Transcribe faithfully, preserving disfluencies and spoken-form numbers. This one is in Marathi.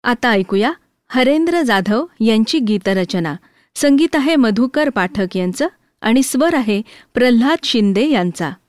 आता ऐकूया हरेंद्र जाधव यांची गीतरचना. संगीत आहे मधुकर पाठक यांचं आणि स्वर आहे प्रल्हाद शिंदे यांचा.